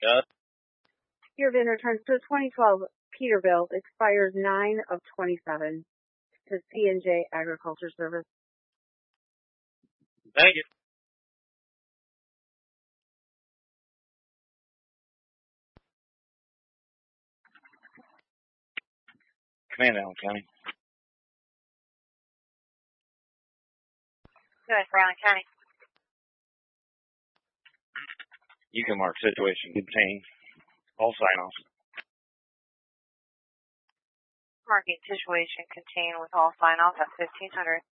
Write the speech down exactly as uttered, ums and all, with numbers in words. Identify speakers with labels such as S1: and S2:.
S1: Yeah.
S2: Your V I N returns to the twenty twelve Peterbilt, expires nine of twenty-seven. To C and J Agriculture Service.
S1: Thank you. Command Allen County.
S3: Good, Brown County.
S1: You can mark situation contained. All sign-offs.
S3: Marking situation contained with all sign-offs at fifteen hundred.